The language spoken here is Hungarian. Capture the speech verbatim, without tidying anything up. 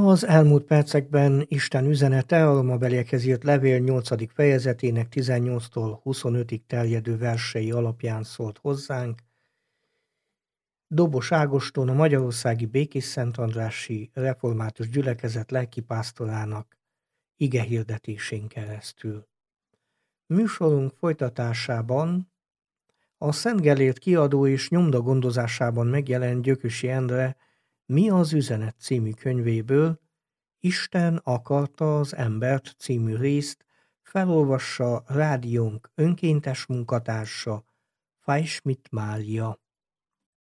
Az elmúlt percekben Isten üzenete a rómabeliekhez írt levél nyolcadik fejezetének tizennyolctól huszonötig terjedő versei alapján szólt hozzánk. Dobos Ágoston, a magyarországi Békés-Szentandrási Református Gyülekezet lelkipásztorának igehirdetésén keresztül. Műsorunk folytatásában a Szent Gellért kiadó és nyomda gondozásában megjelent Gyökösi Endre Mi az üzenet című könyvéből Isten akarta az embert című részt felolvassa rádiónk önkéntes munkatársa, Fajsmit Mária.